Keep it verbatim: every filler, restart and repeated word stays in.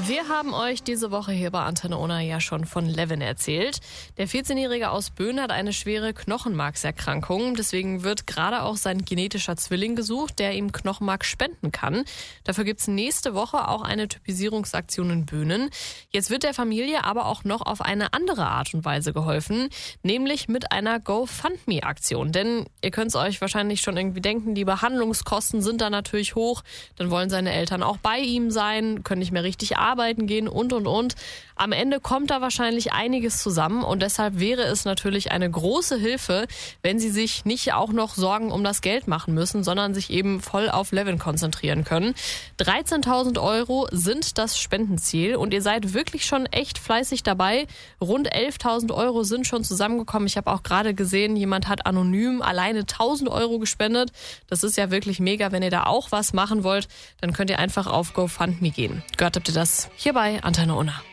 Wir haben euch diese Woche hier bei Antenne Unna ja schon von Levin erzählt. Der vierzehnjährige aus Böen hat eine schwere Knochenmarkserkrankung. Deswegen wird gerade auch sein genetischer Zwilling gesucht, der ihm Knochenmark spenden kann. Dafür gibt's nächste Woche auch eine Typisierungsaktion in Böhnen. Jetzt wird der Familie aber auch noch auf eine andere Art und Weise geholfen, nämlich mit einer GoFundMe-Aktion. Denn ihr könnt es euch wahrscheinlich schon irgendwie denken, die Behandlungskosten sind da natürlich hoch. Dann wollen seine Eltern auch bei ihm sein, können nicht mehr richtig arbeiten. arbeiten gehen und, und, und. Am Ende kommt da wahrscheinlich einiges zusammen und deshalb wäre es natürlich eine große Hilfe, wenn sie sich nicht auch noch Sorgen um das Geld machen müssen, sondern sich eben voll auf Levin konzentrieren können. dreizehntausend Euro sind das Spendenziel und ihr seid wirklich schon echt fleißig dabei. Rund elftausend Euro sind schon zusammengekommen. Ich habe auch gerade gesehen, jemand hat anonym alleine tausend Euro gespendet. Das ist ja wirklich mega. Wenn ihr da auch was machen wollt, dann könnt ihr einfach auf GoFundMe gehen. Gehört habt ihr das hier bei Antenne Unna.